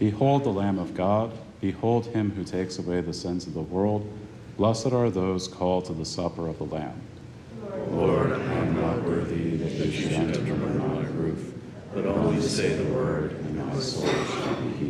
Behold the Lamb of God. Behold him who takes away the sins of the world. Blessed are those called to the supper of the Lamb. Lord, I am not worthy that you should enter under my roof, but only say the word, and my soul shall be healed.